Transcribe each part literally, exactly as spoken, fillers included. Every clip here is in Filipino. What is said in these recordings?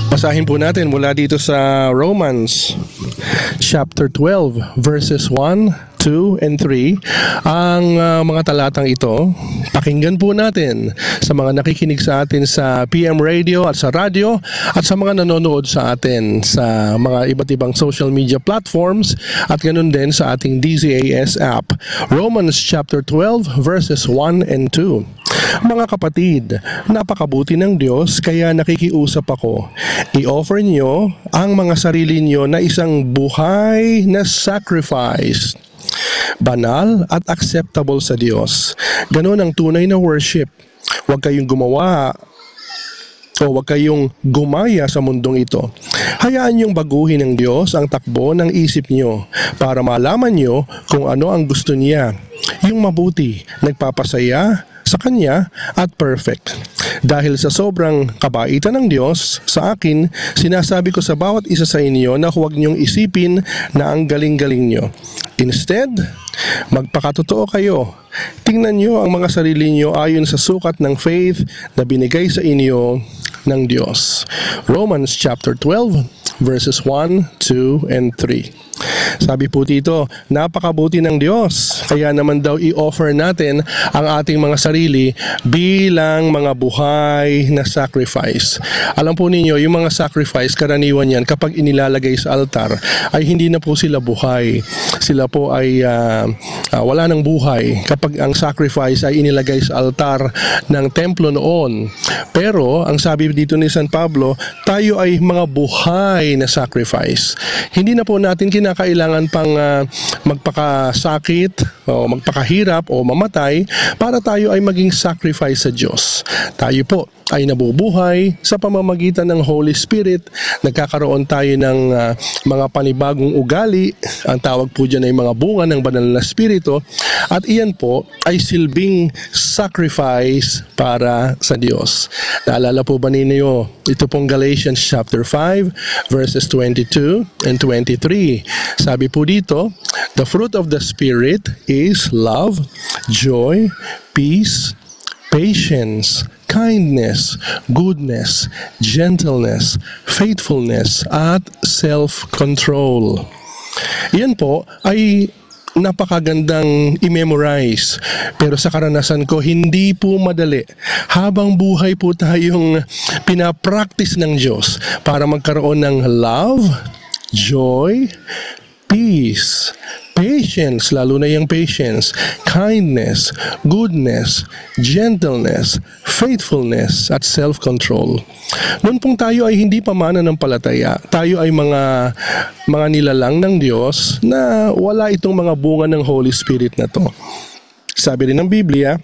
Basahin po natin mula dito sa Romans chapter twelve verses one, two, and three ang uh, mga talatang ito. Pakinggan po natin sa mga nakikinig sa atin sa P M Radio at sa radyo at sa mga nanonood sa atin sa mga iba't ibang social media platforms at ganun din sa ating D Z A S app. Romans chapter twelve verses one and two. Mga kapatid, napakabuti ng Diyos kaya nakikiusap ako. I-offer niyo ang mga sarili niyo na isang buhay na sacrifice, banal at acceptable sa Diyos. Ganon ang tunay na worship. Huwag kayong gumawa o huwag kayong gumaya sa mundong ito. Hayaan niyong baguhin ng Diyos ang takbo ng isip niyo para malaman niyo kung ano ang gusto niya. Yung mabuti, nagpapasaya sa Kanya at perfect. Dahil sa sobrang kabaitan ng Diyos sa akin, sinasabi ko sa bawat isa sa inyo na huwag niyong isipin na ang galing-galing niyo. Instead, magpakatotoo kayo. Tingnan niyo ang mga sarili niyo ayon sa sukat ng faith na binigay sa inyo ng Diyos. Romans chapter twelve verses one, two, and three. Sabi po dito, napakabuti ng Diyos. Kaya naman daw i-offer natin ang ating mga sarili bilang mga buhay na sacrifice. Alam po ninyo, yung mga sacrifice, karaniwan yan, kapag inilalagay sa altar, ay hindi na po sila buhay. Sila po ay uh, uh, wala ng buhay kapag ang sacrifice ay inilagay sa altar ng templo noon. Pero, ang sabi dito ni San Pablo, tayo ay mga buhay na sacrifice. Hindi na po natin kinakailangan pang uh, magpakasakit o magpakahirap o mamatay para tayo ay maging sacrifice sa Diyos. Tayo po ay nabubuhay sa pamamagitan ng Holy Spirit. Nagkakaroon tayo ng uh, mga panibagong ugali. Ang tawag po dyan ay mga bunga ng banal na Espiritu. At iyan po ay silbing sacrifice para sa Diyos. Naalala po ba ninyo? Ito pong Galatians chapter five verses twenty-two and twenty-three. Sabi po dito, the fruit of the Spirit is love, joy, peace, patience, kindness, goodness, gentleness, faithfulness, at self-control. Yan po ay napakagandang i-memorize. Pero sa karanasan ko, hindi po madali. Habang buhay po tayong pinapractice ng Diyos para magkaroon ng love, joy, peace, patience, lalo na yung patience, kindness, goodness, gentleness, faithfulness, at self-control. Noon pong tayo ay hindi pa mananampalataya, tayo ay mga mga nilalang ng Diyos na wala itong mga bunga ng Holy Spirit na to. Sabi rin ng Biblia,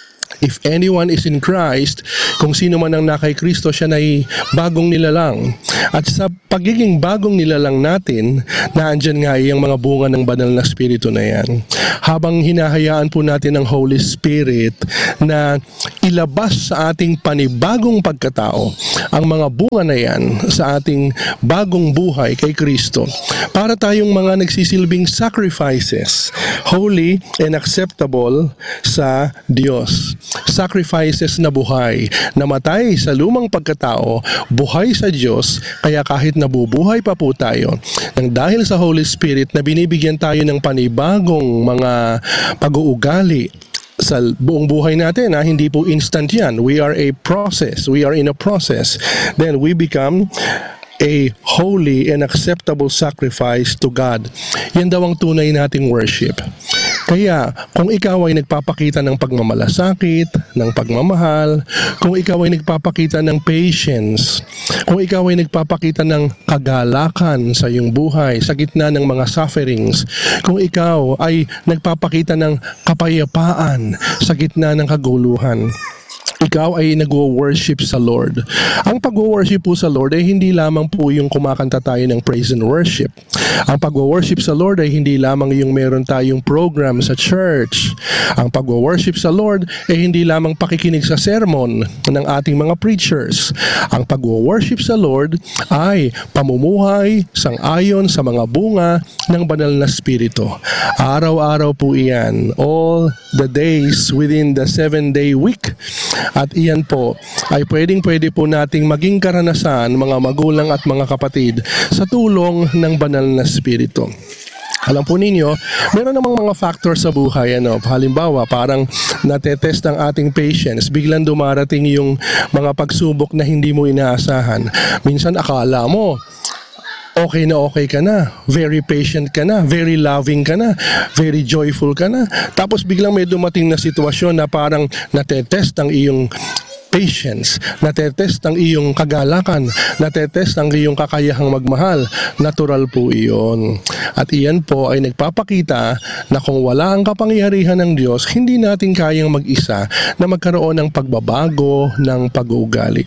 if anyone is in Christ, kung sino man ang nakay Kristo, siya ay bagong nilalang. At sa pagiging bagong nilalang natin, naandyan nga yung mga bunga ng banal na Espiritu na yan. Habang hinahayaan po natin ang Holy Spirit na ilabas sa ating panibagong pagkatao ang mga bunga na yan sa ating bagong buhay kay Kristo, para tayong mga nagsisilbing sacrifices, holy and acceptable sa Diyos. Sacrifices na buhay, namatay sa lumang pagkatao, buhay sa Diyos, kaya kahit nabubuhay pa po tayo, nang dahil sa Holy Spirit na binibigyan tayo ng panibagong mga pag-uugali sa buong buhay natin, ha? Hindi po instant yan. We are a process. We are in a process. Then we become a holy and acceptable sacrifice to God. Yan daw ang tunay nating worship. Kaya, kung ikaw ay nagpapakita ng pagmamalasakit, ng pagmamahal, kung ikaw ay nagpapakita ng patience, kung ikaw ay nagpapakita ng kagalakan sa iyong buhay, sa gitna ng mga sufferings, kung ikaw ay nagpapakita ng kapayapaan sa gitna ng kaguluhan, ikaw ay nag-worship sa Lord. Ang pag-worship po sa Lord ay hindi lamang po yung kumakanta tayo ng praise and worship. Ang pag-worship sa Lord ay hindi lamang yung meron tayong program sa church. Ang pag-worship sa Lord ay hindi lamang pakikinig sa sermon ng ating mga preachers. Ang pag-worship sa Lord ay pamumuhay sang-ayon sa mga bunga ng banal na Espiritu. Araw-araw po iyan, all the days within the seven-day week. At iyan po ay pwedeng-pwede po nating maging karanasan, mga magulang at mga kapatid, sa tulong ng banal na Espiritu. Alam po ninyo, meron namang mga factors sa buhay. Ano? Halimbawa, parang natetest ang ating patience. Biglang dumarating yung mga pagsubok na hindi mo inaasahan. Minsan akala mo, okay na okay ka na, very patient ka na, very loving ka na, very joyful ka na. Tapos biglang may dumating na sitwasyon na parang natetest ang iyong patience, natetest ang iyong kagalakan, natetest ang iyong kakayahang magmahal. Natural po iyon. At iyan po ay nagpapakita na kung wala ang kapangyarihan ng Diyos, hindi natin kayang mag-isa na magkaroon ng pagbabago ng pag-uugali.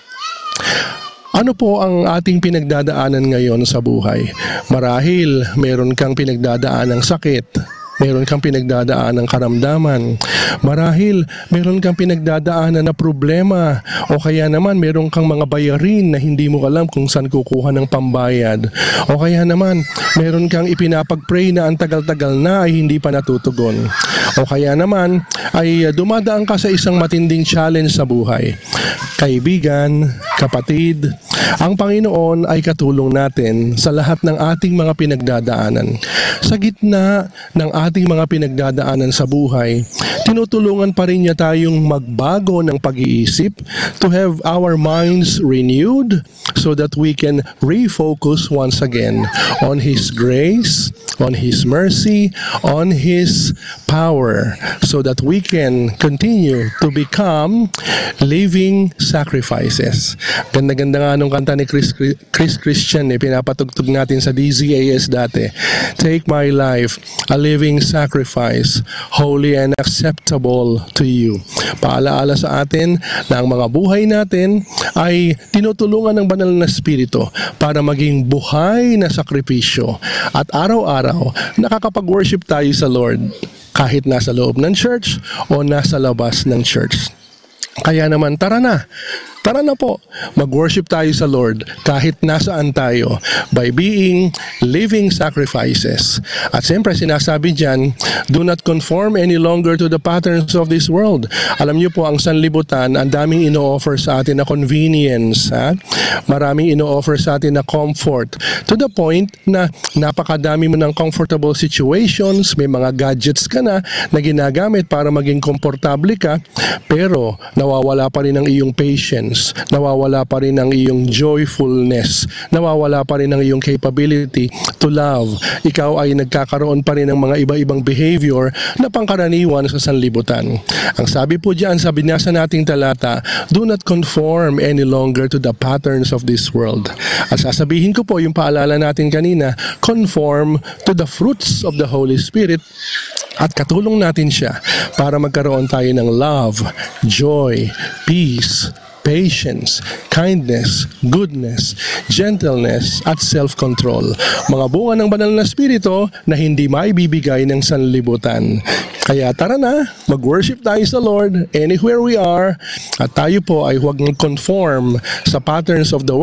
Ano po ang ating pinagdadaanan ngayon sa buhay? Marahil meron kang pinagdadaan ng sakit, meron kang pinagdadaan ng karamdaman, marahil meron kang pinagdadaanan na problema, o kaya naman meron kang mga bayarin na hindi mo alam kung saan kukuha ng pambayad, o kaya naman meron kang ipinapag-pray na ang tagal-tagal na ay hindi pa natutugon, o kaya naman ay dumadaan ka sa isang matinding challenge sa buhay. Kaibigan, kapatid, ang Panginoon ay katulong natin sa lahat ng ating mga pinagdadaanan. Sa gitna ng ating mga pinagdadaanan sa buhay, tinutulungan pa rin niya tayong magbago ng pag-iisip, to have our minds renewed so that we can refocus once again on His grace, on His mercy, on His power, so that we can continue to become living sacrifices. Ganda-ganda nga nung kanta ni Chris, Chris Christian, eh, pinapatugtog natin sa D Z A S dati. Take my life, a living sacrifice, holy and acceptable to you. Paalaala sa atin na ang mga buhay natin ay tinutulungan ng banal na Espiritu para maging buhay na sakripisyo. At araw-araw, nakakapag-worship tayo sa Lord kahit nasa loob ng church o nasa labas ng church. Kaya naman, tara na. Tara na po, mag-worship tayo sa Lord kahit nasaan tayo by being living sacrifices. At siyempre sinasabi dyan, do not conform any longer to the patterns of this world. Alam niyo po, ang sanlibutan, ang daming ino-offer sa atin na convenience. Ha? Maraming ino-offer sa atin na comfort. To the point na napakadami mo ng comfortable situations, may mga gadgets ka na na ginagamit para maging komportable ka, pero nawawala pa rin ang iyong patience. Nawawala pa rin ang iyong joyfulness, nawawala pa rin ang iyong capability to love. Ikaw ay nagkakaroon pa rin ng mga iba-ibang behavior na pangkaraniwan sa sanlibutan. Ang sabi po diyan sa binasa nating talata, do not conform any longer to the patterns of this world. At sasabihin ko po yung paalala natin kanina, conform to the fruits of the Holy Spirit, at katulong natin siya para magkaroon tayo ng love, joy, peace, patience, kindness, goodness, gentleness, at self-control. Mga bunga ng banal na Espiritu na hindi maibibigay ng sanlibutan. Kaya tara na, mag-worship tayo sa Lord anywhere we are, at tayo po ay huwag mag-conform sa patterns of the world